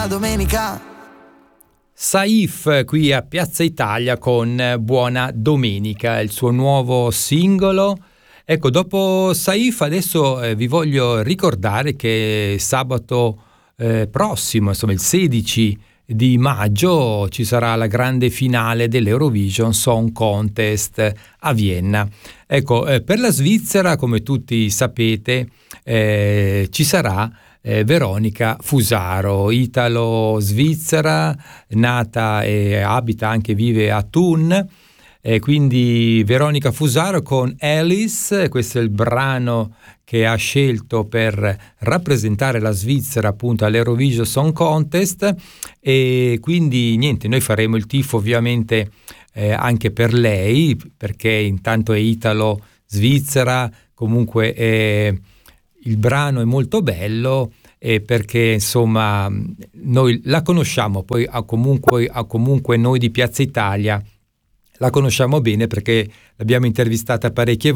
buona domenica. Saif qui a Piazza Italia con Buona Domenica, il suo nuovo singolo. Ecco, dopo Saif adesso vi voglio ricordare che sabato prossimo, insomma il 16 di maggio, ci sarà la grande finale dell'Eurovision Song Contest a Vienna. Ecco, per la Svizzera, come tutti sapete, ci sarà Veronica Fusaro, italo-svizzera, nata e abita, anche vive a Thun. Quindi Veronica Fusaro con Alice, questo è il brano che ha scelto per rappresentare la Svizzera appunto all'Eurovision Song Contest, e quindi niente, noi faremo il tifo ovviamente anche per lei, perché intanto è italo-svizzera, comunque il brano è molto bello, perché insomma noi la conosciamo, poi comunque noi di Piazza Italia la conosciamo bene perché l'abbiamo intervistata parecchie